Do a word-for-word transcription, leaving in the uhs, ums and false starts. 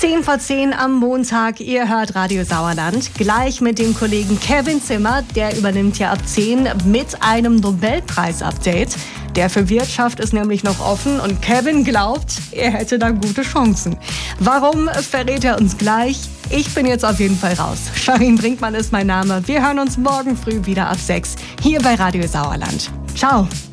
zehn vor zehn am Montag, ihr hört Radio Sauerland. Gleich mit dem Kollegen Kevin Zimmer, der übernimmt ja ab zehn mit einem Nobelpreis-Update. Der für Wirtschaft ist nämlich noch offen und Kevin glaubt, er hätte da gute Chancen. Warum, verrät er uns gleich. Ich bin jetzt auf jeden Fall raus. Sharin Brinkmann ist mein Name. Wir hören uns morgen früh wieder ab sechs hier bei Radio Sauerland. Ciao.